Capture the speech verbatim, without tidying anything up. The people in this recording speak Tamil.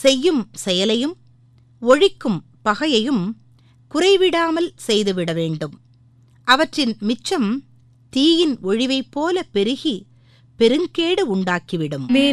செய்யும் செயலையும் ஒழிக்கும் பகையையும் குறைவிடாமல் செய்துவிட வேண்டும். அவற்றின் மிச்சம் தீயின் ஒழிவைப் போல பெருகி பெருங்கேடு உண்டாக்கிவிடும்.